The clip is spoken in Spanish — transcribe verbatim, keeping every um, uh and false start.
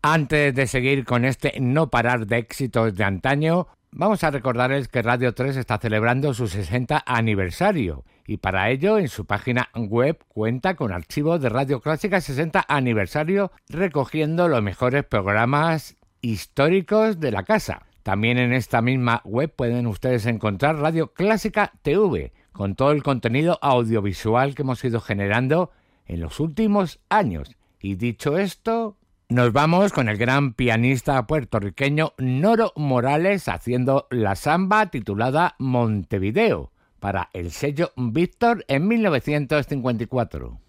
Antes de seguir con este no parar de éxitos de antaño, vamos a recordarles que Radio tres está celebrando su sesenta aniversario y para ello en su página web cuenta con archivos de Radio Clásica sesenta aniversario recogiendo los mejores programas históricos de la casa. También en esta misma web pueden ustedes encontrar Radio Clásica T V con todo el contenido audiovisual que hemos ido generando en los últimos años. Y dicho esto, nos vamos con el gran pianista puertorriqueño Noro Morales haciendo la samba titulada Montevideo para el sello Víctor en mil novecientos cincuenta y cuatro.